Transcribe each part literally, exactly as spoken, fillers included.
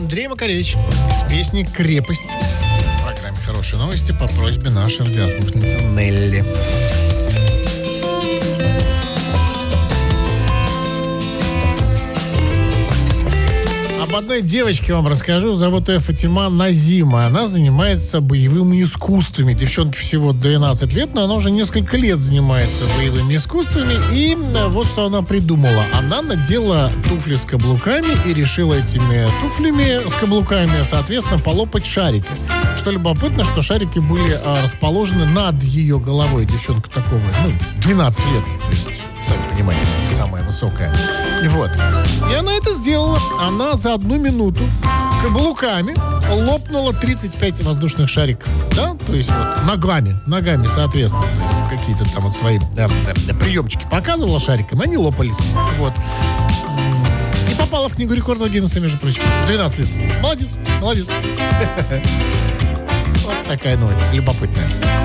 Андрей Макаревич с песней «Крепость» в программе «Хорошие новости» по просьбе нашей радиослушницы Нелли. Об одной девочке вам расскажу. Зовут ее Фатима Назима. Она занимается боевыми искусствами. Девчонке всего двенадцать лет, но она уже несколько лет занимается боевыми искусствами. И вот что она придумала. Она надела туфли с каблуками и решила этими туфлями с каблуками, соответственно, полопать шарики. Что любопытно, что шарики были а, расположены над ее головой. Девчонка такого, ну, двенадцать лет. То есть, сами понимаете, не самая высокая. И вот. И она это сделала. Она за одну минуту каблуками лопнула тридцать пять воздушных шариков. Да? То есть вот ногами, ногами, соответственно. То есть какие-то там вот свои да, да, приемчики показывала шариками, они лопались. Вот. И попала в книгу рекордов Гиннесса, между прочим. двенадцать лет. Молодец, молодец. Вот такая новость, любопытная.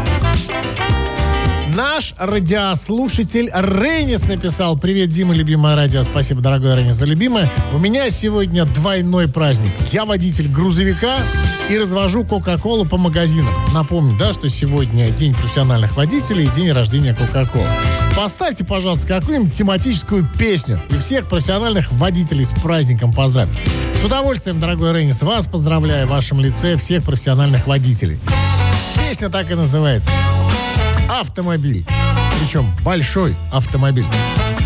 Наш радиослушатель Рейнис написал: «Привет, Дима, любимое радио». Спасибо, дорогой Рейнис, за любимое. У меня сегодня двойной праздник. Я водитель грузовика и развожу Кока-Колу по магазинам. Напомню, да, что сегодня день профессиональных водителей и день рождения Кока-Колы. Поставьте, пожалуйста, какую-нибудь тематическую песню и всех профессиональных водителей с праздником поздравьте. С удовольствием, дорогой Рейнис, вас поздравляю в вашем лице всех профессиональных водителей. Песня так и называется. Автомобиль. Причем большой автомобиль.